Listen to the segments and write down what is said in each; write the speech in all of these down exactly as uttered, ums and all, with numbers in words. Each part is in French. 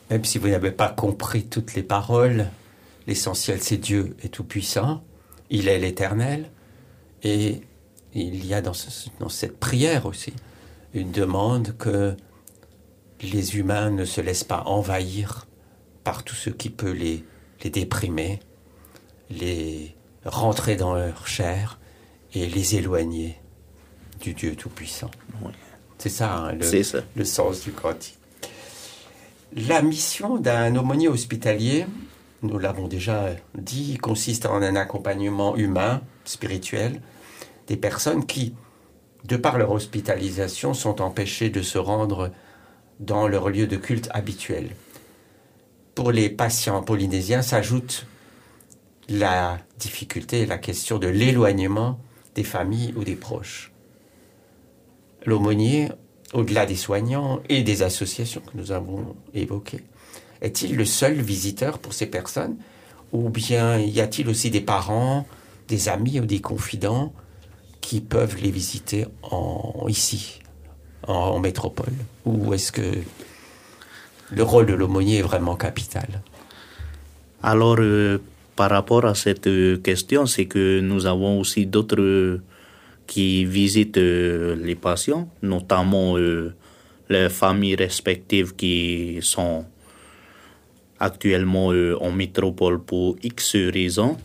même si vous n'avez pas compris toutes les paroles, l'essentiel c'est Dieu est tout-puissant, il est l'Éternel, et il y a dans, ce, dans cette prière aussi une demande que les humains ne se laissent pas envahir par tout ce qui peut les, les déprimer, les rentrer dans leur chair et les éloigner du Dieu tout-puissant. Oui. C'est ça, hein, le, C'est ça, le sens du cantique. La mission d'un aumônier hospitalier, nous l'avons déjà dit, consiste en un accompagnement humain, spirituel, des personnes qui, de par leur hospitalisation, sont empêchées de se rendre dans leur lieu de culte habituel. Pour les patients polynésiens s'ajoute la difficulté, la question de l'éloignement des familles ou des proches. L'aumônier, au-delà des soignants et des associations que nous avons évoquées, est-il le seul visiteur pour ces personnes, ou bien y a-t-il aussi des parents, des amis ou des confidents qui peuvent les visiter en, ici, en, en métropole? Ou est-ce que le rôle de l'aumônier est vraiment capital? Alors, euh, par rapport à cette euh, question, c'est que nous avons aussi d'autres euh, qui visitent euh, les patients, notamment euh, les familles respectives qui sont actuellement euh, en métropole pour X raisons.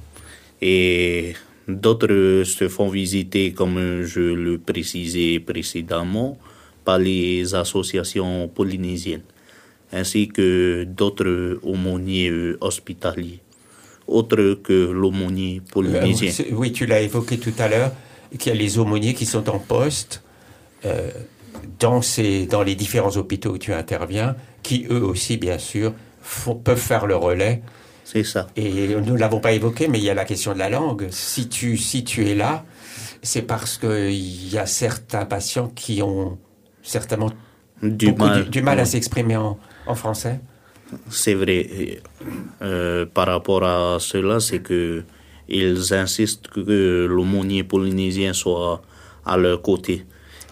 Et d'autres se font visiter, comme je le précisais précédemment, par les associations polynésiennes, ainsi que d'autres aumôniers euh, hospitaliers, autres que l'aumônier polynésien. Euh, oui, tu l'as évoqué tout à l'heure, qu'il y a les aumôniers qui sont en poste euh, dans, ces, dans les différents hôpitaux où tu interviens, qui eux aussi, bien sûr, font, peuvent faire le relais. C'est ça. Et nous ne l'avons pas évoqué, mais il y a la question de la langue. Si tu, si tu es là, c'est parce qu'il y a certains patients qui ont certainement du beaucoup mal, du, du mal oui. à s'exprimer en, en français. C'est vrai. Euh, par rapport à cela, c'est que ils insistent que l'aumônier polynésien soit à leur côté.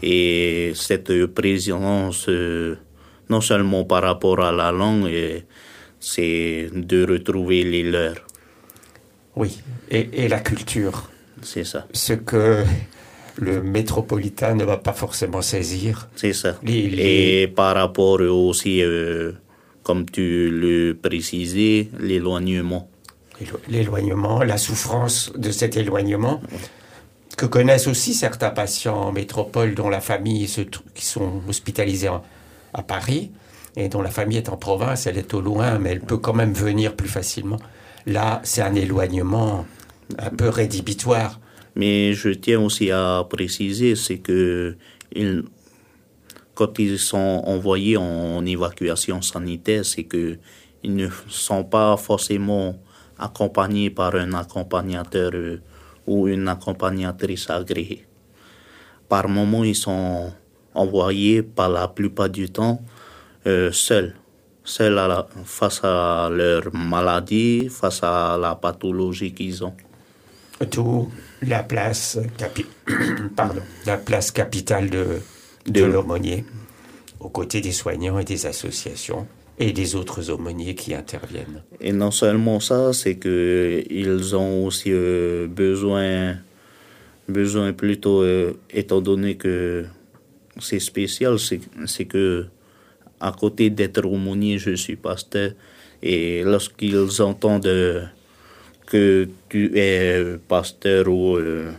Et cette présence, euh, non seulement par rapport à la langue, c'est de retrouver les leurs. Oui, et, et la culture. C'est ça. Ce que le métropolitain ne va pas forcément saisir. C'est ça. Les, les... Et par rapport aussi, euh, comme tu le précisais, l'éloignement. L'éloignement, la souffrance de cet éloignement, que connaissent aussi certains patients en métropole dont la famille, se, qui sont hospitalisés en, à Paris, et dont la famille est en province, elle est au loin, mais elle peut quand même venir plus facilement. Là, c'est un éloignement un peu rédhibitoire. Mais je tiens aussi à préciser, c'est que ils, quand ils sont envoyés en évacuation sanitaire, c'est que ils ne sont pas forcément accompagnés par un accompagnateur euh, ou une accompagnatrice agréée. Par moment, ils sont envoyés, par la plupart du temps, euh, seuls, seuls à la, face à leur maladie, face à la pathologie qu'ils ont. D'où la place, capi... Pardon, la place capitale de, de, de l'aumônier, aux côtés des soignants et des associations et des autres aumôniers qui interviennent. Et non seulement ça, c'est qu'ils ont aussi euh, besoin, besoin plutôt, euh, étant donné que c'est spécial, c'est, c'est que à côté d'être aumônier, je suis pasteur, et lorsqu'ils entendent euh, que tu es pasteur ou euh,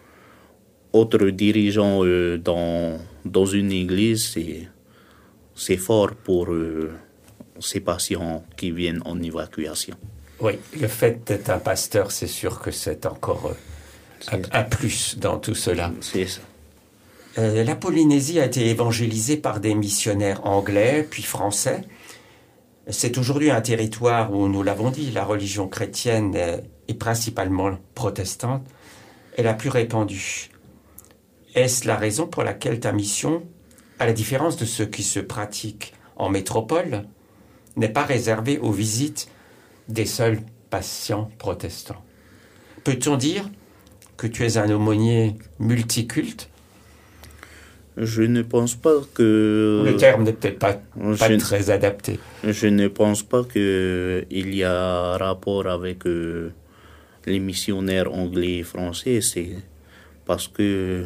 autre dirigeant euh, dans, dans une église, c'est, c'est fort pour eux. Ces patients qui viennent en évacuation. Oui, le fait d'être un pasteur, c'est sûr que c'est encore euh, un, un plus dans tout cela. C'est ça. Euh, la Polynésie a été évangélisée par des missionnaires anglais, puis français. C'est aujourd'hui un territoire où, nous l'avons dit, la religion chrétienne est principalement protestante, est la plus répandue. Est-ce la raison pour laquelle ta mission, à la différence de ce qui se pratique en métropole, n'est pas réservé aux visites des seuls patients protestants? Peut-on dire que tu es un aumônier multiculte? Je ne pense pas que... Le terme n'est peut-être pas, pas je, très adapté. Je ne pense pas qu'il y a rapport avec euh, les missionnaires anglais et français. C'est parce que...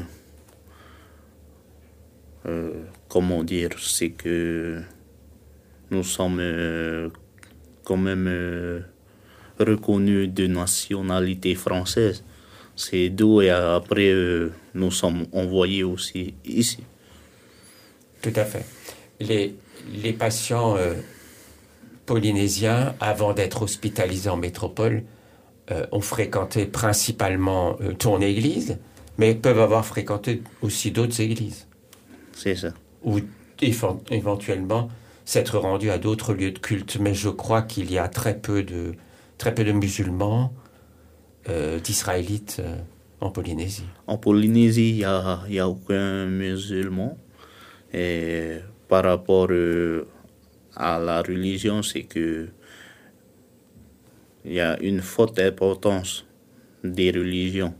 Euh, comment dire, c'est que nous sommes euh, quand même euh, reconnus de nationalité française. C'est d'où et après euh, nous sommes envoyés aussi ici. Tout à fait. Les, les patients euh, polynésiens, avant d'être hospitalisés en métropole, euh, ont fréquenté principalement euh, ton église, mais peuvent avoir fréquenté aussi d'autres églises. C'est ça. Ou éventuellement s'être rendus à d'autres lieux de culte. Mais je crois qu'il y a très peu de, très peu de musulmans, euh, d'Israélites euh, en Polynésie. En Polynésie, il n'y a, y a aucun musulman. Et par rapport euh, à la religion, c'est que il y a une forte importance des religions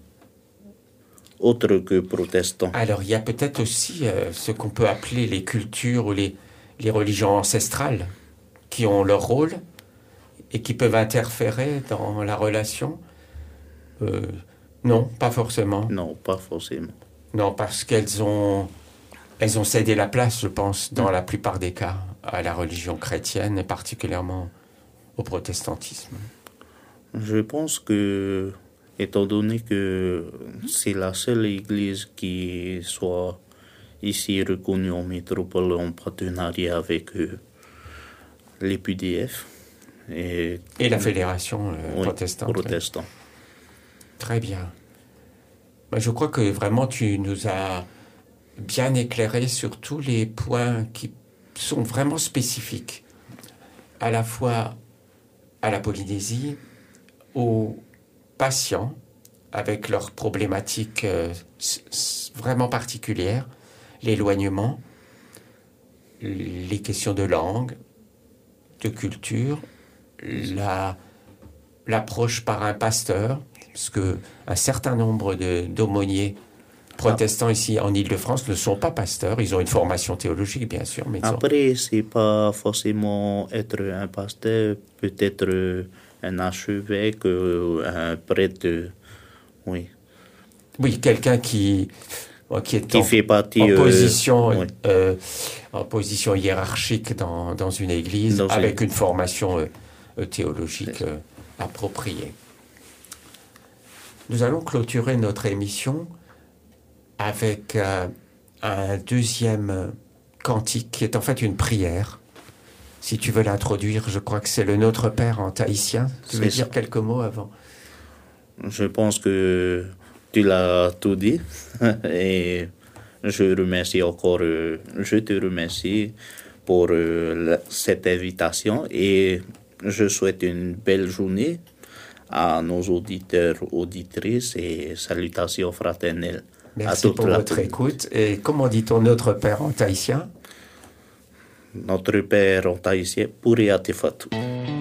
autres que protestants. Alors, il y a peut-être aussi euh, ce qu'on peut appeler les cultures ou les, les religions ancestrales qui ont leur rôle et qui peuvent interférer dans la relation. Euh, non, pas forcément. Non, pas forcément. Non, parce qu'elles ont, elles ont cédé la place, je pense, dans mmh. la plupart des cas, à la religion chrétienne et particulièrement au protestantisme. Je pense que, étant donné que c'est la seule église qui soit ici reconnue en métropole en partenariat avec euh, les P D F. Et, et la fédération euh, oui, protestante. protestant. Oui. Très bien. Ben, je crois que vraiment tu nous as bien éclairé sur tous les points qui sont vraiment spécifiques, à la fois à la Polynésie, aux patients avec leurs problématiques euh, vraiment particulières, l'éloignement, les questions de langue, de culture, la, l'approche par un pasteur, parce qu'un certain nombre de, d'aumôniers protestants ici en Île-de-France ne sont pas pasteurs, ils ont une formation théologique bien sûr. Mais Après, sont... c'est pas forcément être un pasteur, peut-être un archevêque, un prêtre, oui. Oui, quelqu'un qui... qui est qui en, fait partie, en, position, euh, oui. euh, en position hiérarchique dans, dans une église, dans avec une, une formation euh, théologique euh, appropriée. Nous allons clôturer notre émission avec euh, un deuxième cantique qui est en fait une prière. Si tu veux l'introduire, je crois que c'est le Notre Père en tahitien. Tu veux dire quelques mots avant? Je pense que tu l'as tout dit et je remercie encore, euh, je te remercie pour euh, la, cette invitation et je souhaite une belle journée à nos auditeurs, auditrices et salutations fraternelles. Merci pour votre écoute. Et comment dit-on Notre Père en tahitien? Notre Père en tahitien, Puriatifatu.